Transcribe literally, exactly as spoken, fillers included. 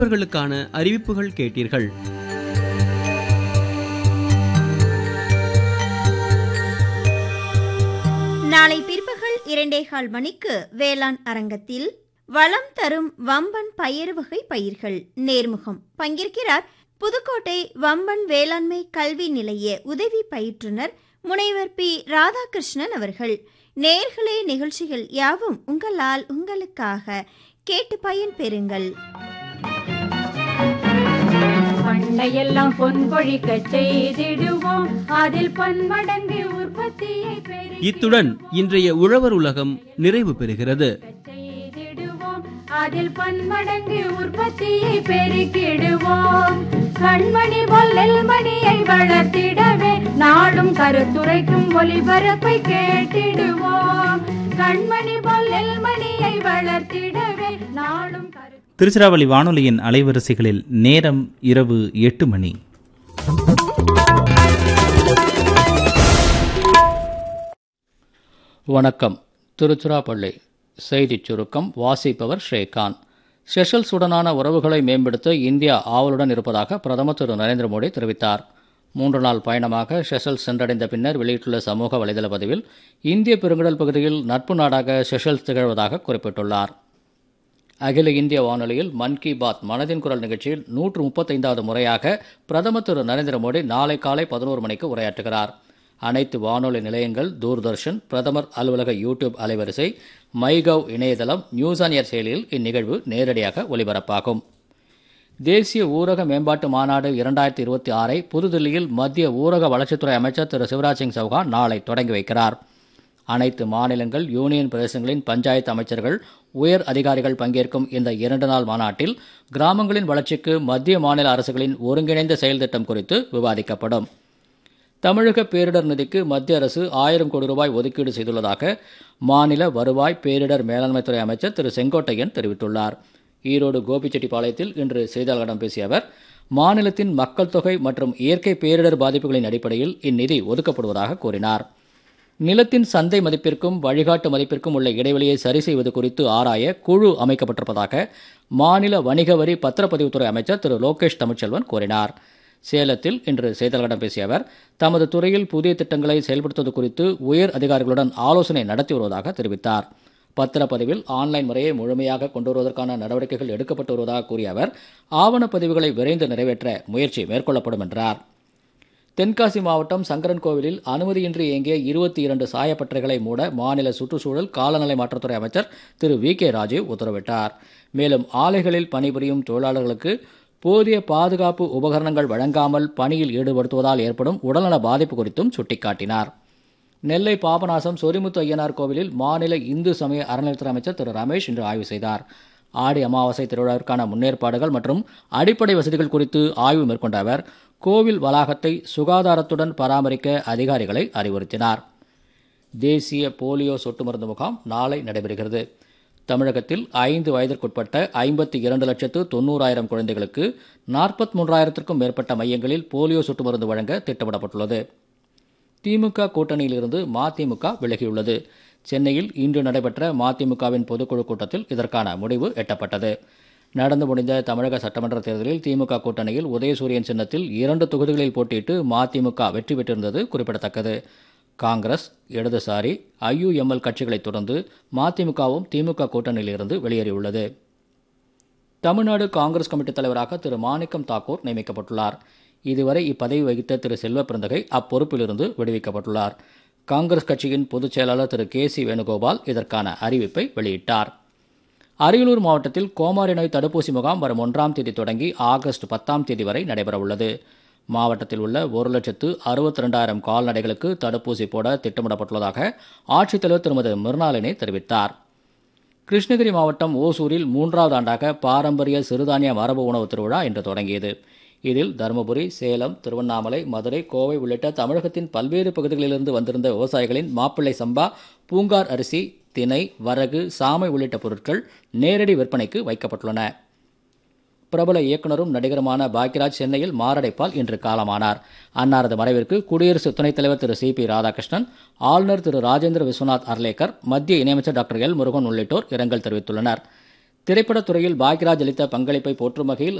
அவர்களுக்கான அறிவிப்புகள் கேட்டீர்கள். நாளை பிற்பகல் இரண்டேகால் மணிக்கு வேளாண் அரங்கத்தில் வளம் தரும் வம்பன் பயறு வகை பயிர்கள் நேர்முகம் பங்கேற்கிறார் புதுக்கோட்டை வம்பன் வேளாண்மை கல்வி நிலைய உதவி பயிற்றுனர் முனைவர் பி ராதாகிருஷ்ணன் அவர்கள். நேர்களே, நிகழ்ச்சிகள் யாவும் உங்களால் உங்களுக்காக கேட்டு பயன் பெறுங்கள். பண்டையெல்லாம் பொன் பொழிக்க செய்திடுவோம், அதில் பன்மடங்கு உற்பத்தியை பெருக்கிடுவோம். இத்துடன் இன்றைய உழவர் உலகம் நிறைவு பெறுகிறது. செய்திடுவோம், அதில் பன்மடங்கு உற்பத்தியை பெருக்கிடுவோம். கண்மணி போல் நெல்மணியை வளர்த்திடவே நாடும் கருத்துரைக்கும் ஒளிபரப்பை கேட்டிடுவோம். கண்மணி போல் நெல்மணியை வளர்த்திடவே நாடும் கரு திருச்சிராப்பள்ளி வானொலியின் அலைவரிசைகளில் நேரம் இரவு எட்டு மணி. வணக்கம். திருச்சிராப்பள்ளி செய்திச் சுருக்கம் வாசிப்பவர் ஸ்ரீகாந்த். செஷல்ஸுடனான உறவுகளை மேம்படுத்த இந்தியா ஆவலுடன் இருப்பதாக பிரதமர் திரு நரேந்திர மோடி தெரிவித்தார். மூன்று நாள் பயணமாக செஷல்ஸ் சென்றடைந்த பின்னர் வெளியிட்டுள்ள சமூக வலைதள பதிவில் இந்திய பெருங்கடல் பகுதியில் நட்பு நாடாக செஷல்ஸ் திகழ்வதாக குறிப்பிட்டுள்ளார். அகில இந்திய வானொலியில் மன் கி பாத் மனதின் குரல் நிகழ்ச்சியில் நூற்று முப்பத்தைந்தாவது முறையாக பிரதமர் திரு நரேந்திர மோடி நாளை காலை பதினோரு மணிக்கு உரையாற்றுகிறார். அனைத்து வானொலி நிலையங்கள், தூர்தர்ஷன், பிரதமர் அலுவலக யூடியூப் அலைவரிசை, மைகவ் இணையதளம், நியூஸ் ஆன் ஏர் செயலியில் இந்நிகழ்வு நேரடியாக ஒலிபரப்பாகும். தேசிய ஊரக மேம்பாட்டு மாநாடு இரண்டாயிரத்தி இருபத்தி ஆறை புதுதில்லியில் மத்திய ஊரக வளர்ச்சித்துறை அமைச்சர் திரு சிவராஜ் சிங் சௌஹான் நாளை தொடங்கி வைக்கிறார். அனைத்து மாநிலங்கள், யூனியன் பிரதேசங்களின் பஞ்சாயத்து அமைச்சர்கள், உயர் அதிகாரிகள் பங்கேற்கும் இந்த இரண்டு நாள் மாநாட்டில் கிராமங்களின் வளர்ச்சிக்கு மத்திய மாநில அரசுகளின் ஒருங்கிணைந்த செயல் திட்டம் குறித்து விவாதிக்கப்படும். தமிழக பேரிடர் நிதிக்கு மத்திய அரசு ஆயிரம் கோடி ரூபாய் ஒதுக்கீடு செய்துள்ளதாக மாநில வருவாய் பேரிடர் மேலாண்மைத்துறை அமைச்சர் திரு செங்கோட்டையன் தெரிவித்துள்ளார். ஈரோடு கோபிச்செட்டிப்பாளையத்தில் இன்று செய்தியாளர்களிடம் பேசிய அவர், மாநிலத்தின் மக்கள் தொகை மற்றும் இயற்கை பேரிடர் பாதிப்புகளின் அடிப்படையில் இந்நிதி ஒதுக்கப்படுவதாக கூறினார். நிலத்தின் சந்தை மதிப்பிற்கும் வழிகாட்டு மதிப்பிற்கும் உள்ள இடைவெளியை சரி செய்வது குறித்து ஆராய குழு அமைக்கப்பட்டிருப்பதாக மாநில வணிக வரி பத்திரப்பதிவுத்துறை அமைச்சர் திரு லோகேஷ் தமிழ்ச்செல்வன் கூறினார். சேலத்தில் இன்று செய்தியாளர்களிடம் பேசிய அவர், தமது துறையில் புதிய திட்டங்களை செயல்படுத்துவது குறித்து உயர் அதிகாரிகளுடன் ஆலோசனை நடத்தி வருவதாக தெரிவித்தார். பத்திரப்பதிவில் ஆன்லைன் முறையை முழுமையாக கொண்டு வருவதற்கான நடவடிக்கைகள் எடுக்கப்பட்டு வருவதாக கூறிய அவர், ஆவணப்பதிவுகளை விரைந்து நிறைவேற்ற முயற்சி மேற்கொள்ளப்படும் என்றார். தென்காசி மாவட்டம் சங்கரன் கோவிலில் அனுமதியின்றி இயங்கிய இருபத்தி இரண்டு சாயப்பட்டறைகளை மூட மாநில சுற்றுச்சூழல் காலநிலை மாற்றத்துறை அமைச்சர் திரு வி கே ராஜீவ் உத்தரவிட்டார். மேலும் ஆலைகளில் பணிபுரியும் தொழிலாளர்களுக்கு போதிய பாதுகாப்பு உபகரணங்கள் வழங்காமல் பணியில் ஈடுபடுத்துவதால் ஏற்படும் உடல்நல பாதிப்பு குறித்தும் சுட்டிக்காட்டினார். நெல்லை பாபநாசம் சொரிமுத்து ஐயனார் கோவிலில் மாநில இந்து சமய அறநிலையத்துறை அமைச்சர் திரு ரமேஷ் இன்று ஆய்வு செய்தார். ஆடி அமாவாசை திருவிழாவிற்கான முன்னேற்பாடுகள் மற்றும் அடிப்படை வசதிகள் குறித்து ஆய்வு மேற்கொண்ட அவர் கோவில் வளாகத்தை சுகாதாரத்துடன் பராமரிக்க அதிகாரிகளை அறிவுறுத்தினார். தேசிய போலியோ சொட்டு மருந்து முகாம் நாளை நடைபெறுகிறது. தமிழகத்தில் ஐந்து வயதிற்குட்பட்ட ஐம்பத்தி இரண்டு லட்சத்து தொன்னூறாயிரம் குழந்தைகளுக்கு நாற்பத்தி மூன்றாயிரத்திற்கும் மேற்பட்ட மையங்களில் போலியோ சொட்டு மருந்து வழங்க திட்டமிடப்பட்டுள்ளது. திமுக கூட்டணியிலிருந்து மதிமுக விலகியுள்ளது. சென்னையில் இன்று நடைபெற்ற மதிமுகவின் பொதுக்குழு கூட்டத்தில் இதற்கான முடிவு எட்டப்பட்டது. நடந்து முடிந்த தமிழக சட்டமன்ற தேர்தலில் திமுக கூட்டணியில் உதயசூரியன் சின்னத்தில் இரண்டு தொகுதிகளில் போட்டியிட்டு மதிமுக வெற்றி பெற்றிருந்தது குறிப்பிடத்தக்கது. காங்கிரஸ், இடதுசாரி, ஐயுஎம்எல் கட்சிகளைத் தொடர்ந்து மதிமுகவும் திமுக கூட்டணியிலிருந்து வெளியேறியுள்ளது. தமிழ்நாடு காங்கிரஸ் கமிட்டி தலைவராக திரு மாணிக்கம் தாக்கூர் நியமிக்கப்பட்டுள்ளார். இதுவரை இப்பதவி வகித்த திரு செல்வ பிறந்தகை அப்பொறுப்பிலிருந்து விடுவிக்கப்பட்டுள்ளார். காங்கிரஸ் கட்சியின் பொதுச் செயலாளர் திரு கே சி வேணுகோபால் இதற்கான அறிவிப்பை வெளியிட்டார். அரியலூர் மாவட்டத்தில் கோமாரி நோய் தடுப்பூசி முகாம் வரும் ஒன்றாம் தேதி தொடங்கி ஆகஸ்ட் பத்தாம் தேதி வரை நடைபெறவுள்ளது. மாவட்டத்தில் உள்ள ஒரு லட்சத்து அறுபத்தி ரெண்டாயிரம் கால்நடைகளுக்கு தடுப்பூசி போட திட்டமிடப்பட்டுள்ளதாக ஆட்சித்தலைவர் திருமதி மிர்னாலினி தெரிவித்தார். கிருஷ்ணகிரி மாவட்டம் ஓசூரில் மூன்றாவது ஆண்டாக பாரம்பரிய சிறுதானிய மரபு உணவு திருவிழா இன்று தொடங்கியது. இதில் தருமபுரி, சேலம், திருவண்ணாமலை, மதுரை, கோவை உள்ளிட்ட தமிழகத்தின் பல்வேறு பகுதிகளிலிருந்து வந்திருந்த விவசாயிகளின் மாப்பிள்ளை சம்பா, பூங்கார் அரிசி, தினை, வரகு, சாமை உள்ளிட்ட பொருட்கள் நேரடி விற்பனைக்கு வைக்கப்பட்டுள்ளன. பிரபல இயக்குநரும் நடிகருமான பாக்யராஜ் சென்னையில் மாரடைப்பால் இன்று காலமானார். அன்னாரது மறைவிற்கு குடியரசு துணைத் தலைவர் திரு சி பி ராதாகிருஷ்ணன், ஆளுநர் திரு ராஜேந்திர விஸ்வநாத் அர்லேக்கர், மத்திய இணையமைச்சர் டாக்டர் எல் முருகன் உள்ளிட்டோர் இரங்கல் தெரிவித்துள்ளனர். திரைப்படத் துறையில் பாக்யராஜ் அளித்த பங்களிப்பை போற்றும் வகையில்